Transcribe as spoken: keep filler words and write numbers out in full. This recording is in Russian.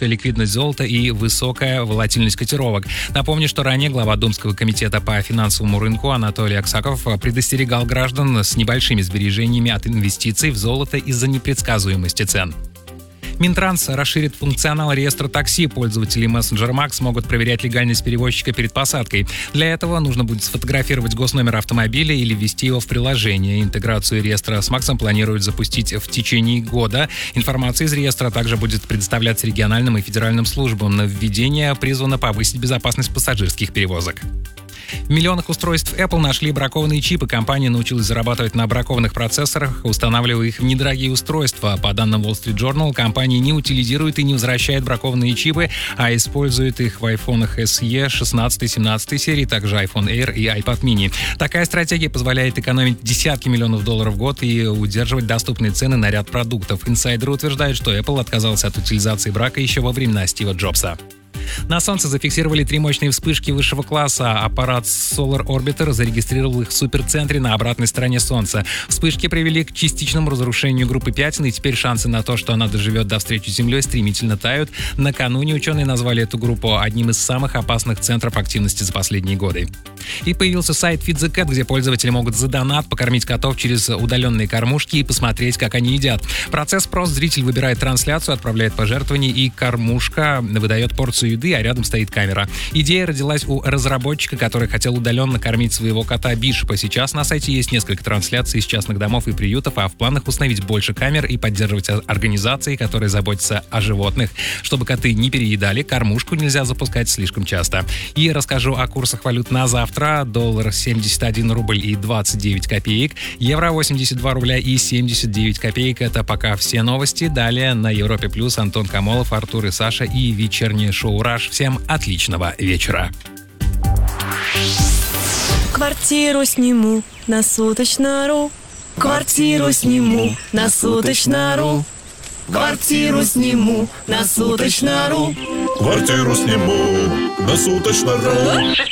низкая ликвидность золота и высокая волатильность котировок. Напомню, что ранее глава Думского комитета по финансовому рынку Анатолий Аксаков предостерегал граждан с небольшими сбережениями от инвестиций в золото из-за непредсказуемости цен. Минтранс расширит функционал реестра такси. Пользователи мессенджера Макс смогут проверять легальность перевозчика перед посадкой. Для этого нужно будет сфотографировать госномер автомобиля или ввести его в приложение. Интеграцию реестра с Максом планируют запустить в течение года. Информация из реестра также будет предоставляться региональным и федеральным службам. Нововведение призвано повысить безопасность пассажирских перевозок. В миллионах устройств Apple нашли бракованные чипы. Компания научилась зарабатывать на бракованных процессорах, устанавливая их в недорогие устройства. По данным Wall Street Journal, компания не утилизирует и не возвращает бракованные чипы, а использует их в айфонах эс и шестнадцать семнадцать серии, также iPhone Air и iPad mini. Такая стратегия позволяет экономить десятки миллионов долларов в год и удерживать доступные цены на ряд продуктов. Инсайдеры утверждают, что Apple отказался от утилизации брака еще во времена Стива Джобса. На Солнце зафиксировали три мощные вспышки высшего класса. Аппарат Solar Orbiter зарегистрировал их в суперцентре на обратной стороне Солнца. Вспышки привели к частичному разрушению группы пятен, и теперь шансы на то, что она доживет до встречи с Землей, стремительно тают. Накануне ученые назвали эту группу одним из самых опасных центров активности за последние годы. И появился сайт Feed the Cat, где пользователи могут за донат покормить котов через удаленные кормушки и посмотреть, как они едят. Процесс прост. Зритель выбирает трансляцию, отправляет пожертвование, и кормушка выдает порцию еды, а рядом стоит камера. Идея родилась у разработчика, который хотел удаленно кормить своего кота Бишопа. Сейчас на сайте есть несколько трансляций из частных домов и приютов, а в планах установить больше камер и поддерживать организации, которые заботятся о животных. Чтобы коты не переедали, кормушку нельзя запускать слишком часто. И расскажу о курсах валют на завтра. Доллар семьдесят один рубль и двадцать девять копеек, евро восемьдесят два рубля и семьдесят девять копеек. Это пока все новости. Далее на Европе Плюс Антон Камолов, Артур и Саша и вечернее шоу «Раш». Всем отличного вечера. Квартиру сниму на суточно.ру. Квартиру сниму на суточно.ру. Квартиру сниму на суточно.ру. Квартиру сниму на суточно.ру.